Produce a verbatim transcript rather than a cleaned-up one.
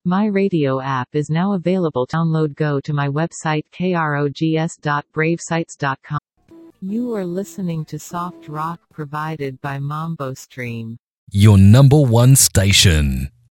My radio app is now available. Download. Go to my website krogs dot bravesites dot com. You are listening to soft rock provided by Mambo Stream. Your number one station.